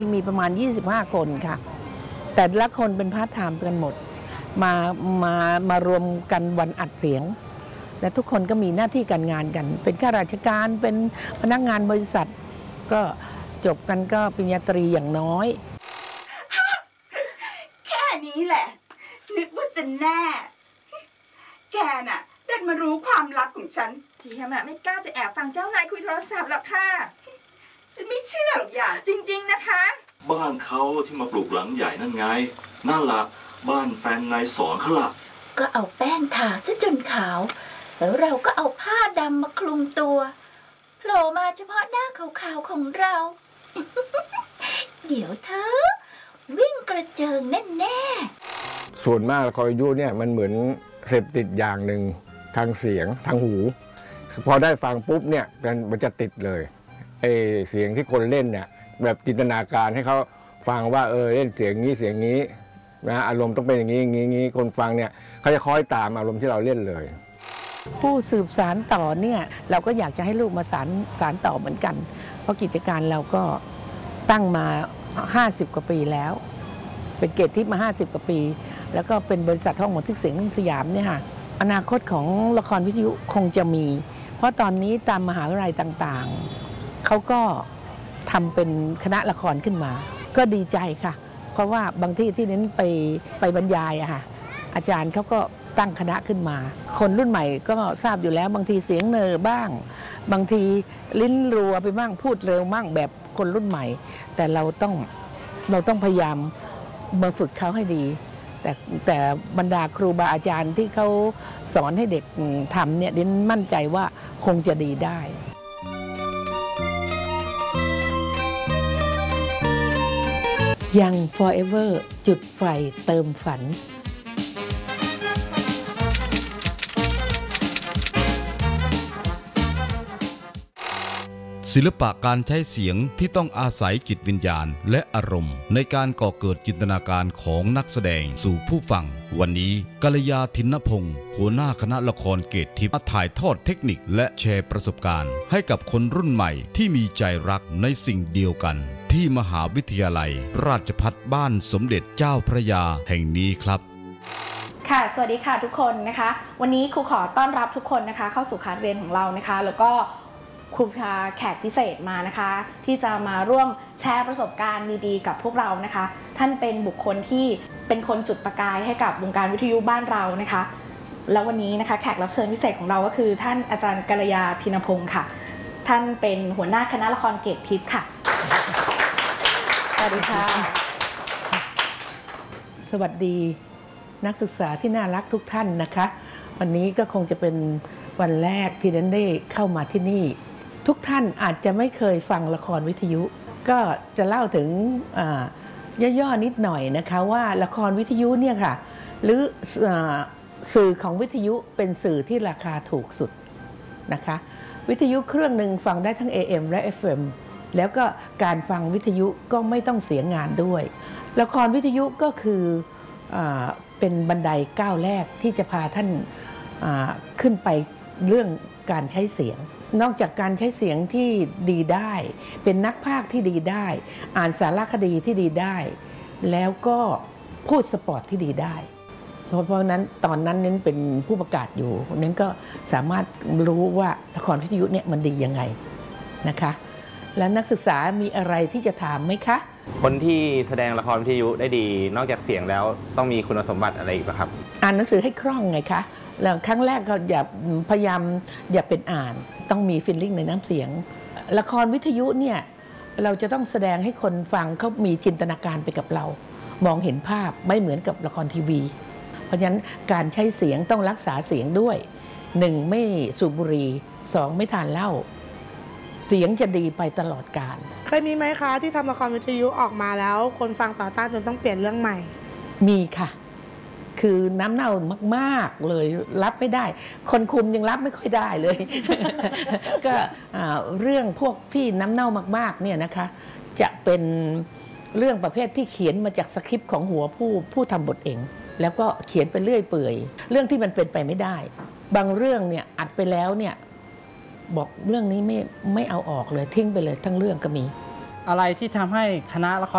มีประมาณ25คนค่ะแต่ละคนเป็นพาร์ทไทม์กันหมดมารวมกันวันอัดเสียงและทุกคนก็มีหน้าที่การงานกันเป็นข้าราชการเป็นพนักงานบริษัทก็จบกันก็ปริญญาตรีอย่างน้อยแค่นี้แหละนึกว่าจะแน่แกน่ะดันมารู้ความลับของฉันเจียมไม่กล้าจะแอบฟังเจ้านายคุยโทรศัพท์หรอกค่ะฉันไม่เชื่อหรอกอย่างจริงๆนะคะบ้านเขาที่มาปลูกหลังใหญ่นั่นไงนั่นละบ้านแฟนนายสอนเขาละก็เอาแป้งทาซะจนขาวแล้วเราก็เอาผ้าดำมาคลุมตัวโผล่มาเฉพาะหน้าขาวๆของเรา เดี๋ยวเธอวิ่งกระเจิงแน่ๆส่วนมากละครวิทยุเนี่ยมันเหมือนเสพติดอย่างหนึ่งทางเสียงทางหูพอได้ฟังปุ๊บเนี่ยมันจะติดเลยเสียงที่คนเล่นเนี่ยแบบจินตนาการให้เขาฟังว่าเล่นเสียงนี้เสียงนี้นะอารมณ์ต้องเป็นอย่างนี้อย่างนี้คนฟังเนี่ยเขาจะคอยตามอารมณ์ที่เราเล่นเลยผู้สืบสานต่อเนี่ยเราก็อยากจะให้ลูกมาสานต่อเหมือนกันเพราะกิจการเราก็ตั้งมา50กว่าปีแล้วเป็นเกตทิพย์มา50กว่าปีแล้วก็เป็นบริษัทห้องบันทึกเสียงสยามเนี่ยค่ะอนาคตของละครวิทยุคงจะมีเพราะตอนนี้ตามมหาวิทยาลัยต่างๆเขาก็ทำเป็นคณะละครขึ้นมาก็ดีใจค่ะเพราะว่าบางที่นั้นไปบรรยายอะค่ะอาจารย์เขาก็ตั้งคณะขึ้นมาคนรุ่นใหม่ก็ทราบอยู่แล้วบางทีเสียงเนอบ้างบางทีลิ้นรัวไปบ้างพูดเร็วบ้างแบบคนรุ่นใหม่แต่เราต้องพยายามมาฝึกเขาให้ดีแต่บรรดาครูบาอาจารย์ที่เขาสอนให้เด็กทำเนี่ยดิฉันมั่นใจว่าคงจะดีได้ยัง Forever จุดไฟเติมฝันศิลปะการใช้เสียงที่ต้องอาศัยจิตวิญญาณและอารมณ์ในการก่อเกิดจินตนาการของนักแสดงสู่ผู้ฟังวันนี้กัลยาทินพงศ์หัวหน้าคณะละครเกตทิพย์มาถ่ายทอดเทคนิคและแชร์ประสบการณ์ให้กับคนรุ่นใหม่ที่มีใจรักในสิ่งเดียวกันที่มหาวิทยาลัยราชภัฏบ้านสมเด็จเจ้าพระยาแห่งนี้ครับค่ะสวัสดีค่ะทุกคนนะคะวันนี้ครูขอต้อนรับทุกคนนะคะเข้าสู่คลาสเรียนของเรานะคะแล้วก็ครูพาแขกพิเศษมานะคะที่จะมาร่วมแชร์ประสบการณ์ดีๆกับพวกเรานะคะท่านเป็นบุคคลที่เป็นคนจุดประกายให้กับวงการวิทยุบ้านเรานะคะแล้ววันนี้นะคะแขกรับเชิญพิเศษของเราก็คือท่านอาจารย์กัลยาทินพงศ์ค่ะท่านเป็นหัวหน้าคณะละครเกตทิพย์ค่ะสวัสดีค่ะสวัสดีนักศึกษาที่น่ารักทุกท่านนะคะวันนี้ก็คงจะเป็นวันแรกที่ฉันได้เข้ามาที่นี่ทุกท่านอาจจะไม่เคยฟังละครวิทยุก็จะเล่าถึงย่อๆนิดหน่อยนะคะว่าละครวิทยุเนี่ยค่ะหรือสื่อของวิทยุเป็นสื่อที่ราคาถูกสุดนะคะวิทยุเครื่องหนึ่งฟังได้ทั้ง AM และ FM แล้วก็การฟังวิทยุก็ไม่ต้องเสียงานด้วยละครวิทยุก็คือเป็นบันไดก้าวแรกที่จะพาท่านขึ้นไปเรื่องการใช้เสียงนอกจากการใช้เสียงที่ดีได้เป็นนักพากย์ที่ดีได้อ่านสารคดีที่ดีได้แล้วก็พูดสปอร์ตที่ดีได้เพราะนั้นตอนนั้นนั้นเป็นผู้ประกาศอยู่นั้นก็สามารถรู้ว่าละครวิทยุเนี่ยมันดียังไงนะคะแล้วนักศึกษามีอะไรที่จะถามไหมคะคนที่แสดงละครวิทยุได้ดีนอกจากเสียงแล้วต้องมีคุณสมบัติอะไรอีกครับอ่านหนังสือให้คล่องไงคะแล้วครั้งแรกก็พยายามอย่าเป็นอ่านต้องมีฟีลลิ่งในน้ำเสียงละครวิทยุเนี่ยเราจะต้องแสดงให้คนฟังเขามีจินตนาการไปกับเรามองเห็นภาพไม่เหมือนกับละครทีวีเพราะฉะนั้นการใช้เสียงต้องรักษาเสียงด้วย1ไม่สูบบุหรี่2ไม่ทานเหล้าเสียงจะดีไปตลอดกาลเคยมีไหมคะที่ทำละครวิทยุออกมาแล้วคนฟังต่อต้านจนต้องเปลี่ยนเรื่องใหม่มีค่ะคือน้ำเน่ามากๆเลยรับไม่ได้คนคุมยังรับไม่ค่อยได้เลย ก็เรื่องพวกที่น้ำเน่ามากๆเนี่ยนะคะจะเป็นเรื่องประเภทที่เขียนมาจากสคริปต์ของหัวผู้ทำบทเองแล้วก็เขียนไปเรื่อยเปื่อยเรื่องที่มันเป็นไปไม่ได้บางเรื่องเนี่ยอัดไปแล้วเนี่ยบอกเรื่องนี้ไม่เอาออกเลยทิ้งไปเลยทั้งเรื่องก็มีอะไรที่ทำให้คณะละคร